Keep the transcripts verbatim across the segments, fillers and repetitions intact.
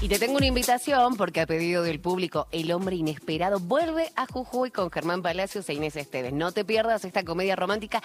Y te tengo una invitación porque a pedido del público, El Hombre Inesperado vuelve a Jujuy con Germán Palacios e Inés Esteves. No te pierdas esta comedia romántica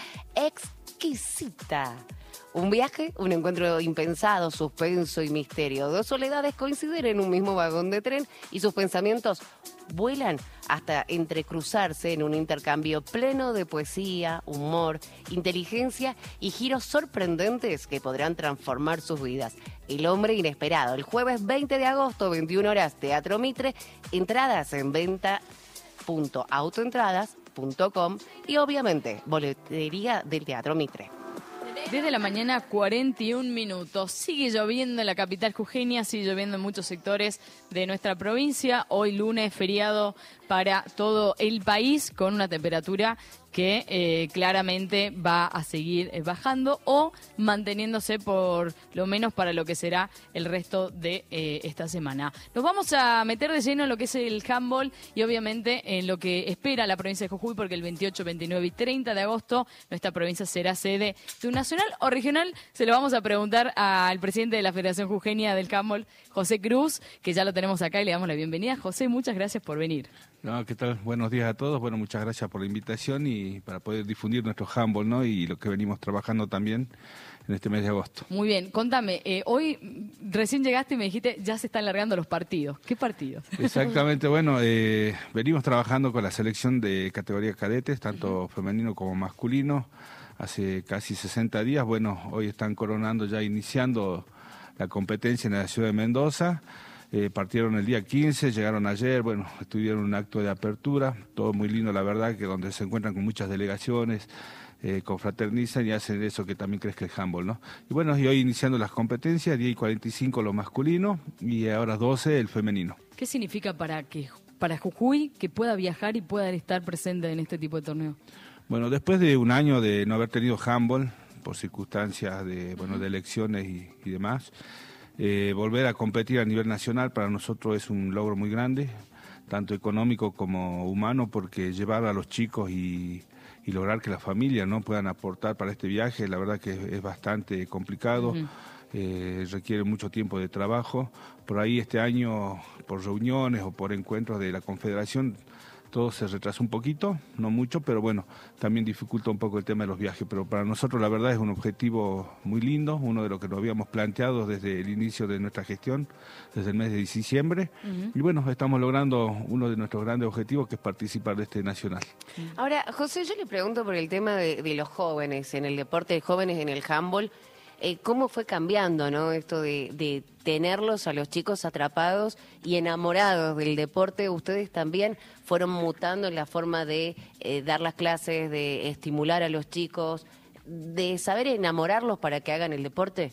exquisita. Un viaje, un encuentro impensado, suspenso y misterio. Dos soledades coinciden en un mismo vagón de tren y sus pensamientos vuelan hasta entrecruzarse en un intercambio pleno de poesía, humor, inteligencia y giros sorprendentes que podrán transformar sus vidas. El Hombre Inesperado, el jueves veinte de agosto, veintiuna horas, Teatro Mitre. Entradas en venta punto autoentradas punto com y obviamente boletería del Teatro Mitre. Desde la mañana, cuarenta y un minutos. Sigue lloviendo en la capital jujeña, sigue lloviendo en muchos sectores de nuestra provincia. Hoy lunes, feriado para todo el país, con una temperatura que eh, claramente va a seguir eh, bajando o manteniéndose por lo menos para lo que será el resto de eh, esta semana. Nos vamos a meter de lleno en lo que es el handball y obviamente en lo que espera la provincia de Jujuy, porque el veintiocho, veintinueve y treinta de agosto nuestra provincia será sede de un nacional o regional. Se lo vamos a preguntar al presidente de la Federación Jujeña del Handball, José Cruz, que ya lo tenemos acá y le damos la bienvenida. José, muchas gracias por venir. No, ¿qué tal? Buenos días a todos. Bueno, muchas gracias por la invitación y para poder difundir nuestro handball, ¿no? Y lo que venimos trabajando también en este mes de agosto. Muy bien, contame, eh, hoy recién llegaste y me dijiste ya se están largando los partidos. ¿Qué partidos? Exactamente, bueno, eh, venimos trabajando con la selección de categoría cadetes, tanto uh-huh. femenino como masculino, hace casi sesenta días. Bueno, hoy están coronando, ya iniciando la competencia en la ciudad de Mendoza. Eh, partieron el día quince, llegaron ayer, bueno, tuvieron un acto de apertura, todo muy lindo la verdad, que donde se encuentran con muchas delegaciones, eh, confraternizan y hacen eso que también crezca el handball, ¿no? Y bueno, y hoy iniciando las competencias, diez y cuarenta y cinco lo masculino y ahora doce el femenino. ¿Qué significa para que para Jujuy que pueda viajar y pueda estar presente en este tipo de torneo? Bueno, después de un año de no haber tenido handball, por circunstancias de, bueno, de elecciones y, y demás, Eh, volver a competir a nivel nacional para nosotros es un logro muy grande, tanto económico como humano, porque llevar a los chicos y, y lograr que las familias no puedan aportar para este viaje, la verdad que es, es bastante complicado, uh-huh. eh, requiere mucho tiempo de trabajo. Por ahí este año, por reuniones o por encuentros de la Confederación, todo se retrasó un poquito, no mucho, pero bueno, también dificulta un poco el tema de los viajes. Pero para nosotros la verdad es un objetivo muy lindo, uno de los que nos habíamos planteado desde el inicio de nuestra gestión, desde el mes de diciembre. Uh-huh. Y bueno, estamos logrando uno de nuestros grandes objetivos, que es participar de este nacional. Ahora, José, yo le pregunto por el tema de, de los jóvenes, en el deporte de jóvenes, en el handball. Eh, ¿Cómo fue cambiando, ¿no? Esto de, de tenerlos a los chicos atrapados y enamorados del deporte? ¿Ustedes también fueron mutando en la forma de eh, dar las clases, de estimular a los chicos, de saber enamorarlos para que hagan el deporte?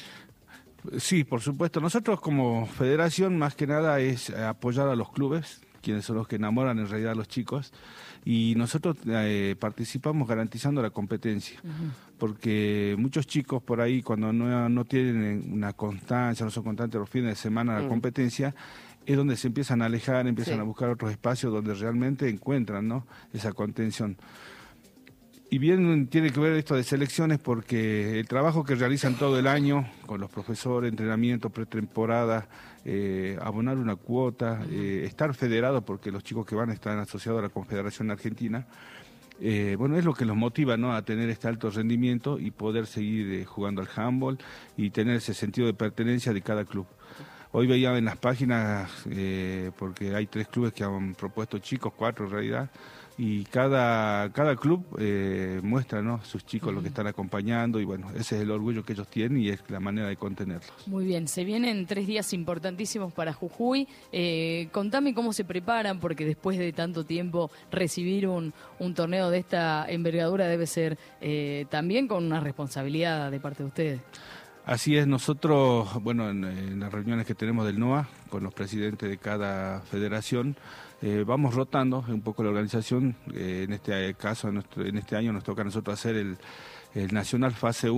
Sí, por supuesto. Nosotros como federación más que nada es apoyar a los clubes, quienes son los que enamoran en realidad a los chicos, y nosotros eh, participamos garantizando la competencia, uh-huh. porque muchos chicos por ahí cuando no, no tienen una constancia, no son constantes los fines de semana uh-huh. la competencia, es donde se empiezan a alejar, empiezan sí. a buscar otros espacios donde realmente encuentran, ¿no?, esa contención. Y bien tiene que ver esto de selecciones porque el trabajo que realizan todo el año con los profesores, entrenamiento, pretemporada, eh, abonar una cuota, eh, estar federado porque los chicos que van están asociados a la Confederación Argentina, eh, bueno, es lo que los motiva, ¿no?, a tener este alto rendimiento y poder seguir eh, jugando al handball y tener ese sentido de pertenencia de cada club. Hoy veía en las páginas, eh, porque hay tres clubes que han propuesto chicos, cuatro en realidad, y cada cada club eh, muestra, ¿no?, sus chicos, uh-huh. lo que están acompañando, y bueno, ese es el orgullo que ellos tienen y es la manera de contenerlos. Muy bien, se vienen tres días importantísimos para Jujuy. Eh, contame cómo se preparan, porque después de tanto tiempo recibir un, un torneo de esta envergadura debe ser eh, también con una responsabilidad de parte de ustedes. Así es, nosotros, bueno, en, en las reuniones que tenemos del N O A, con los presidentes de cada federación, eh, vamos rotando un poco la organización. Eh, en este caso, en, nuestro, en este año nos toca a nosotros hacer el, el Nacional Fase uno.